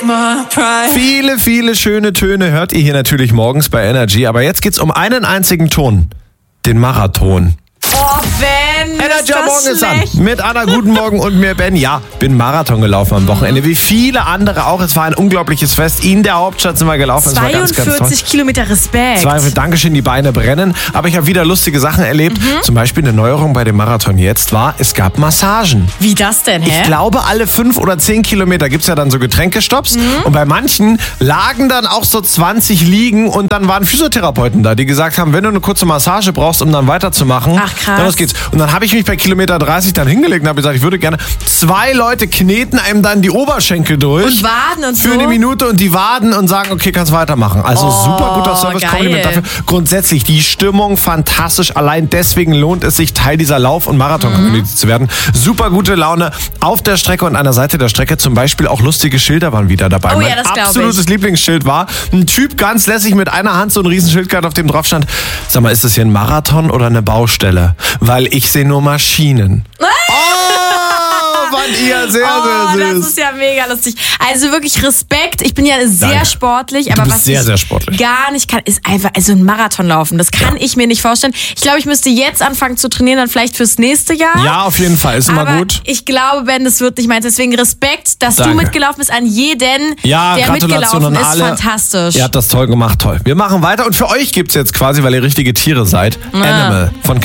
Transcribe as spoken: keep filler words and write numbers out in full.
Viele, viele schöne Töne hört ihr hier natürlich morgens bei Energy. Aber jetzt geht's um einen einzigen Ton. Den Marathon. Oh, Ben, Energy ist am Morgen das ist an. schlecht. Mit Anna, guten Morgen und mir, Ben. Ja, bin Marathon gelaufen am Wochenende. Wie viele andere auch. Es war ein unglaubliches Fest. In der Hauptstadt sind wir gelaufen. Es war ganz, ganz toll. zweiundvierzig Kilometer, Respekt. Zwei, Dankeschön, die Beine brennen. Aber ich habe wieder lustige Sachen erlebt. Mhm. Zum Beispiel eine Neuerung bei dem Marathon jetzt war, es gab Massagen. Wie das denn, hä? Ich glaube, alle fünf oder zehn Kilometer gibt's ja dann so Getränkestopps. Mhm. Und bei manchen lagen dann auch so zwanzig Liegen und dann waren Physiotherapeuten da, die gesagt haben, wenn du eine kurze Massage brauchst, um dann weiterzumachen, Ach, krass. dann los geht's. Und dann habe ich mich bei Kilometer dreißig dann hingelegt und habe gesagt, ich würde gerne, zwei Leute kneten einem dann die Oberschenkel durch. Und Waden und für so. eine Minute und die Waden und sagen, okay, kannst weitermachen. Also Oh, super guter Service, geil. Kompliment dafür. Grundsätzlich die Stimmung fantastisch. Allein deswegen lohnt es sich, Teil dieser Lauf- und Marathon-Community mhm. zu werden. Super gute Laune auf der Strecke und an der Seite der Strecke zum Beispiel auch lustige Schilder waren wieder dabei. Oh mein ja, das glaub ich. absolutes Lieblingsschild war ein Typ ganz lässig mit einer Hand so ein Riesenschild gehabt, auf dem drauf stand, sag mal, ist das hier ein Marathon oder eine Baustelle? Weil ich sehe nur Maschinen. Oh, fand ihr sehr, Oh, sehr süß. das ist ja mega lustig. Also wirklich Respekt. Ich bin ja sehr Danke. sportlich, Du aber bist was sehr, ich sehr sportlich. gar nicht kann, ist einfach also ein Marathon laufen. Das kann Ja. ich mir nicht vorstellen. Ich glaube, ich müsste jetzt anfangen zu trainieren, dann vielleicht fürs nächste Jahr. Ja, auf jeden Fall. Ist immer aber gut. ich glaube, Ben, das wird nicht meins. Deswegen Respekt, dass Danke. du mitgelaufen bist an jeden, Ja, der Gratulation mitgelaufen an ist. alle. Fantastisch. Ihr habt das toll gemacht, toll. Wir machen weiter und für euch gibt's jetzt quasi, weil ihr richtige Tiere seid, Ja. Animal von